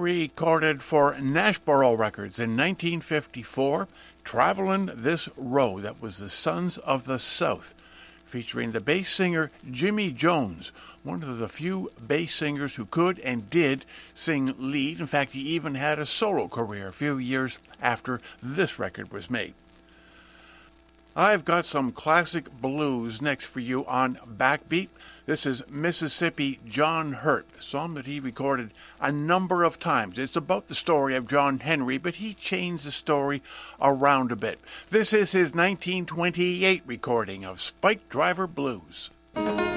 recorded for Nashboro Records in 1954, Travelin' This Road. That was the Sons of the South, featuring the bass singer Jimmy Jones, one of the few bass singers who could and did sing lead. In fact, he even had a solo career a few years after this record was made. I've got some classic blues next for you on Backbeat. This is Mississippi John Hurt, a song that he recorded a number of times. It's about the story of John Henry, but he changed the story around a bit. This is his 1928 recording of Spike Driver Blues.